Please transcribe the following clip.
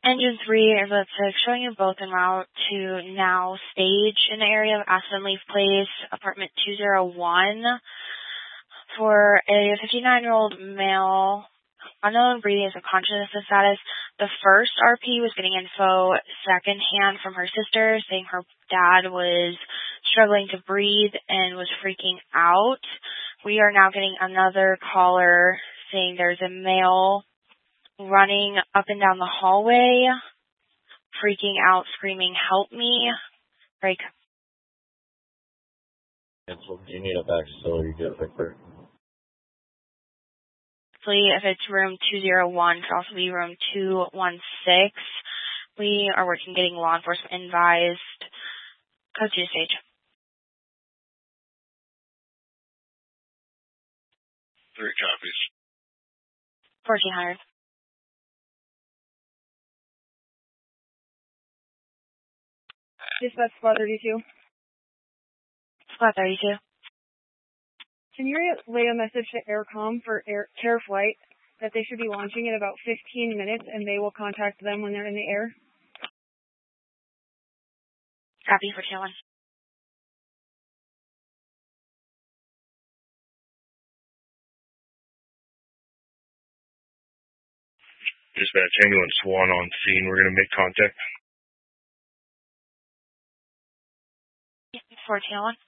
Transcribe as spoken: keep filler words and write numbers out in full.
Engine three, Airbus six, showing you both en route to now stage in the area of Aspen Leaf Place, apartment two oh one, for a fifty-nine-year-old male, unknown breathing of consciousness status. The first R P was getting info secondhand from her sister, saying her dad was struggling to breathe and was freaking out. We are now getting another caller saying there's a male running up and down the hallway, freaking out, screaming, "Help me." Break. Cancel. Do you need a back facility to get quicker? If it's room two oh one, it could also be room two one six. We are working getting law enforcement advised. Code two stage. Three copies. fourteen hundred. Dispatch Squad thirty-two. Squad thirty-two. Can you relay a message to Aircom for Air Care Flight that they should be launching in about fifteen minutes and they will contact them when they're in the air? Copy for two one. Dispatch, ambulance one on scene. We're going to make contact. fourteen oh one.